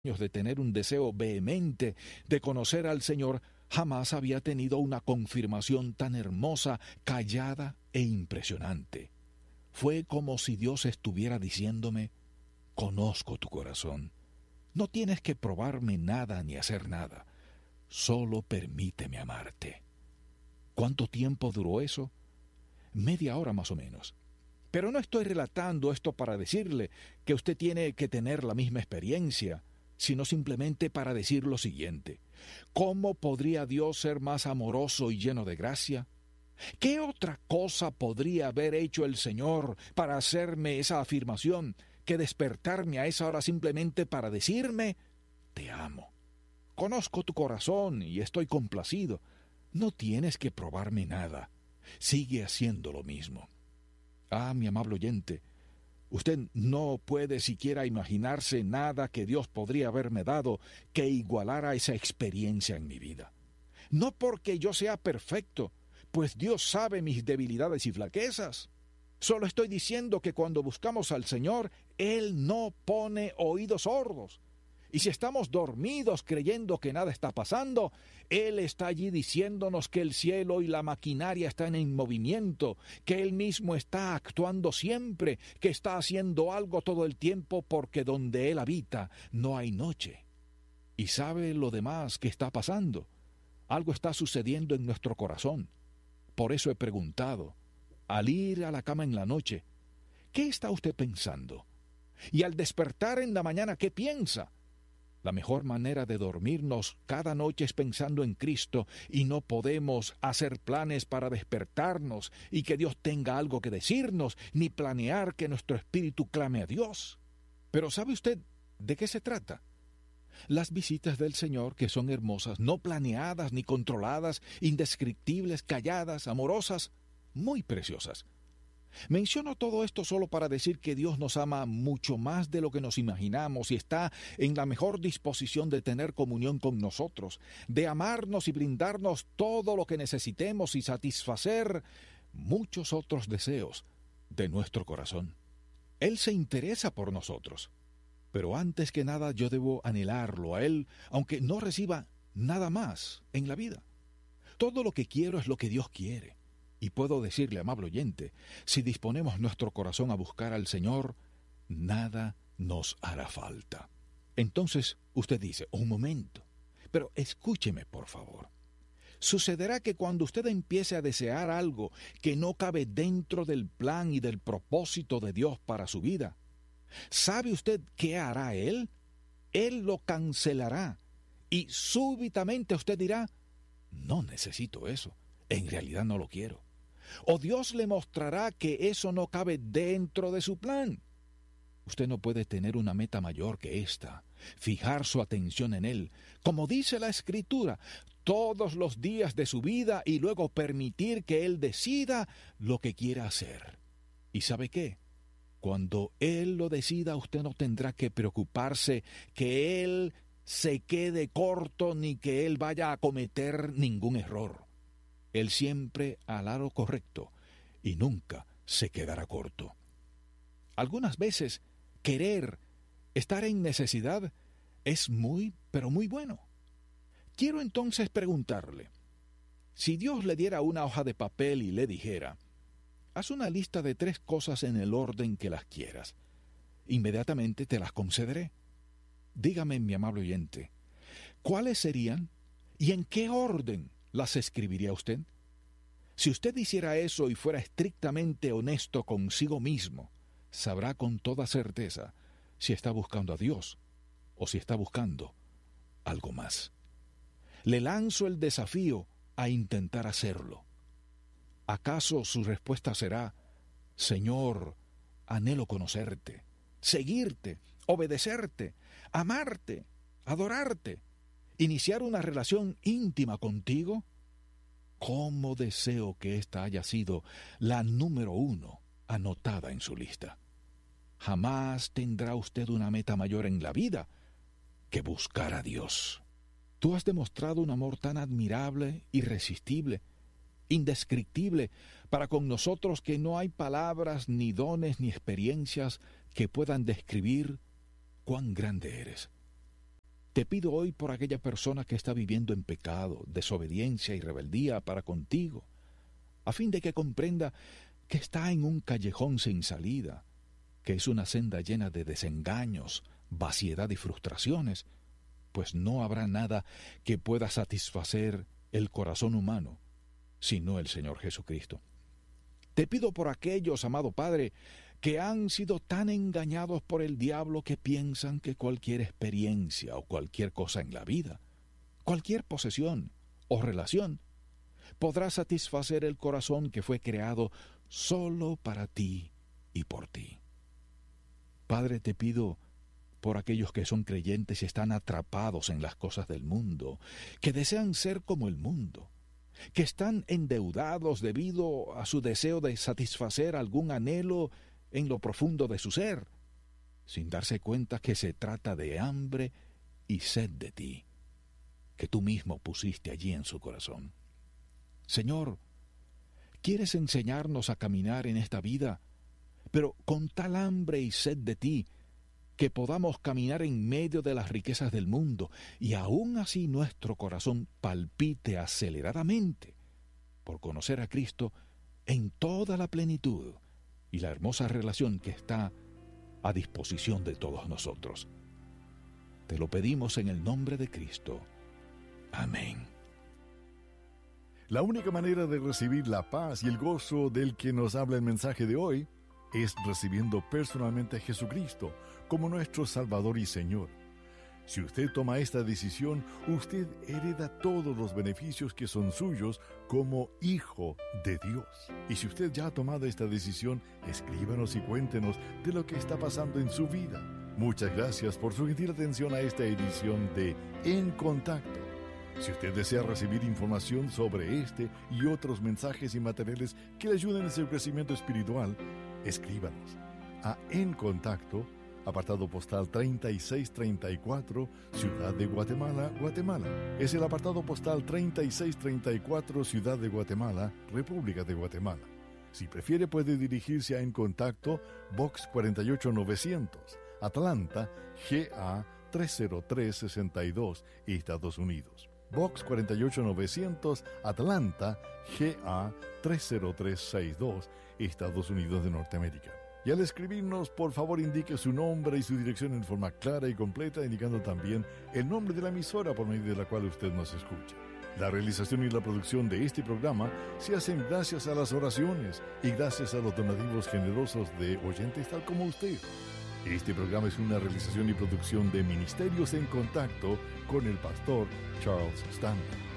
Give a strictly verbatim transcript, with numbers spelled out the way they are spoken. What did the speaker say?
de tener un deseo vehemente de conocer al Señor, jamás había tenido una confirmación tan hermosa, callada e impresionante. Fue como si Dios estuviera diciéndome: conozco tu corazón. No tienes que probarme nada ni hacer nada. Solo permíteme amarte. ¿Cuánto tiempo duró eso? Media hora más o menos. Pero no estoy relatando esto para decirle que usted tiene que tener la misma experiencia, sino simplemente para decir lo siguiente: ¿cómo podría Dios ser más amoroso y lleno de gracia? ¿Qué otra cosa podría haber hecho el Señor para hacerme esa afirmación que despertarme a esa hora simplemente para decirme: te amo? Conozco tu corazón y estoy complacido. No tienes que probarme nada. Sigue haciendo lo mismo. Ah, mi amable oyente, usted no puede siquiera imaginarse nada que Dios podría haberme dado que igualara esa experiencia en mi vida. No porque yo sea perfecto, pues Dios sabe mis debilidades y flaquezas. Solo estoy diciendo que cuando buscamos al Señor, Él no pone oídos sordos. Y si estamos dormidos creyendo que nada está pasando, Él está allí diciéndonos que el cielo y la maquinaria están en movimiento, que Él mismo está actuando siempre, que está haciendo algo todo el tiempo, porque donde Él habita no hay noche. ¿Y sabe lo demás que está pasando? Algo está sucediendo en nuestro corazón. Por eso he preguntado, al ir a la cama en la noche, ¿qué está usted pensando? Y al despertar en la mañana, ¿qué piensa? La mejor manera de dormirnos cada noche es pensando en Cristo, y no podemos hacer planes para despertarnos y que Dios tenga algo que decirnos, ni planear que nuestro espíritu clame a Dios. Pero ¿sabe usted de qué se trata? Las visitas del Señor, que son hermosas, no planeadas ni controladas, indescriptibles, calladas, amorosas, muy preciosas. Menciono todo esto solo para decir que Dios nos ama mucho más de lo que nos imaginamos y está en la mejor disposición de tener comunión con nosotros, de amarnos y brindarnos todo lo que necesitemos y satisfacer muchos otros deseos de nuestro corazón. Él se interesa por nosotros, pero antes que nada yo debo anhelarlo a Él, aunque no reciba nada más en la vida. Todo lo que quiero es lo que Dios quiere. Y puedo decirle, amable oyente, si disponemos nuestro corazón a buscar al Señor, nada nos hará falta. Entonces usted dice: un momento, pero escúcheme por favor. Sucederá que cuando usted empiece a desear algo que no cabe dentro del plan y del propósito de Dios para su vida, ¿sabe usted qué hará Él? Él lo cancelará y súbitamente usted dirá: no necesito eso, en realidad no lo quiero. O Dios le mostrará que eso no cabe dentro de su plan. Usted no puede tener una meta mayor que esta, fijar su atención en Él, como dice la Escritura, todos los días de su vida, y luego permitir que Él decida lo que quiera hacer. ¿Y sabe qué? Cuando Él lo decida, usted no tendrá que preocuparse que Él se quede corto ni que Él vaya a cometer ningún error. Él siempre hará lo correcto y nunca se quedará corto. Algunas veces querer estar en necesidad es muy, pero muy bueno. Quiero entonces preguntarle, si Dios le diera una hoja de papel y le dijera: haz una lista de tres cosas en el orden que las quieras, inmediatamente te las concederé. Dígame, mi amable oyente, ¿cuáles serían y en qué orden las escribiría usted? Si usted hiciera eso y fuera estrictamente honesto consigo mismo, sabrá con toda certeza si está buscando a Dios o si está buscando algo más. Le lanzo el desafío a intentar hacerlo. ¿Acaso su respuesta será: Señor, anhelo conocerte, seguirte, obedecerte, amarte, adorarte, iniciar una relación íntima contigo? ¿Cómo deseo que esta haya sido la número uno anotada en su lista? Jamás tendrá usted una meta mayor en la vida que buscar a Dios. Tú has demostrado un amor tan admirable, irresistible, indescriptible para con nosotros que no hay palabras, ni dones, ni experiencias que puedan describir cuán grande eres. Te pido hoy por aquella persona que está viviendo en pecado, desobediencia y rebeldía para contigo, a fin de que comprenda que está en un callejón sin salida, que es una senda llena de desengaños, vaciedad y frustraciones, pues no habrá nada que pueda satisfacer el corazón humano, sino el Señor Jesucristo. Te pido por aquellos, amado Padre, que han sido tan engañados por el diablo que piensan que cualquier experiencia o cualquier cosa en la vida, cualquier posesión o relación, podrá satisfacer el corazón que fue creado solo para ti y por ti. Padre, te pido por aquellos que son creyentes y están atrapados en las cosas del mundo, que desean ser como el mundo, que están endeudados debido a su deseo de satisfacer algún anhelo en lo profundo de su ser, sin darse cuenta que se trata de hambre y sed de ti, que tú mismo pusiste allí en su corazón. Señor, quieres enseñarnos a caminar en esta vida, pero con tal hambre y sed de ti, que podamos caminar en medio de las riquezas del mundo y aún así nuestro corazón palpite aceleradamente por conocer a Cristo en toda la plenitud y la hermosa relación que está a disposición de todos nosotros. Te lo pedimos en el nombre de Cristo. Amén. La única manera de recibir la paz y el gozo del que nos habla el mensaje de hoy es recibiendo personalmente a Jesucristo como nuestro Salvador y Señor. Si usted toma esta decisión, usted hereda todos los beneficios que son suyos como hijo de Dios. Y si usted ya ha tomado esta decisión, escríbanos y cuéntenos de lo que está pasando en su vida. Muchas gracias por su gentil atención a esta edición de En Contacto. Si usted desea recibir información sobre este y otros mensajes y materiales que le ayuden en su crecimiento espiritual, escríbanos a En Contacto, apartado postal treinta y seis treinta y cuatro, Ciudad de Guatemala, Guatemala. Es el apartado postal treinta y seis treinta y cuatro, Ciudad de Guatemala, República de Guatemala. Si prefiere, puede dirigirse a En Contacto, Box cuarenta y ocho novecientos, Atlanta, G A tres cero tres seis dos, Estados Unidos. Box cuarenta y ocho novecientos, Atlanta, G A tres cero tres seis dos, Estados Unidos de Norteamérica. Y al escribirnos, por favor indique su nombre y su dirección en forma clara y completa, indicando también el nombre de la emisora por medio de la cual usted nos escucha. La realización y la producción de este programa se hacen gracias a las oraciones y gracias a los donativos generosos de oyentes tal como usted. Este programa es una realización y producción de Ministerios en Contacto con el pastor Charles Stanley.